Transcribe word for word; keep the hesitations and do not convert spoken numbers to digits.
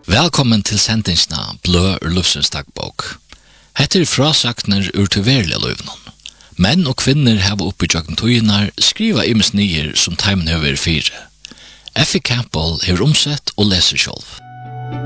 Velkommen til sendingsna Blø ur Lufsens dagbok. Hette er frasakner ur til verlige løyvnån. Menn og kvinner hava oppi tjokken tøynar skriva imes nyer som teimen høver fire. Effie Campbell hever omsett og leser sjolv.